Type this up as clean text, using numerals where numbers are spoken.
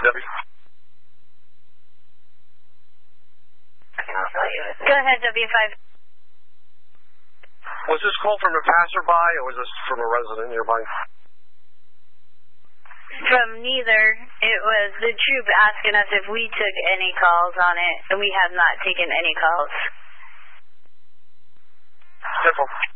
W. Go ahead, W5. Was this call from a passerby or was this from a resident nearby? From neither. It was the troop asking us if we took any calls on it, and we have not taken any calls. Simple.